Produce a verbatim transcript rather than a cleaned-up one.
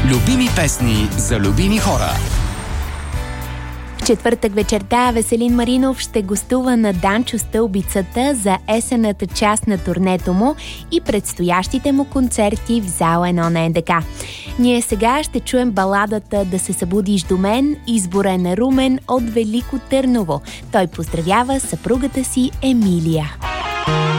Любими песни за любими хора. В четвъртък вечерта Веселин Маринов ще гостува на Данчо Стълбицата за есенната част на турнето му и предстоящите му концерти в зала едно на НДК. Ние сега ще чуем баладата "Да се събудиш до мен", избора е на Румен от Велико Търново. Той поздравява съпругата си Емилия.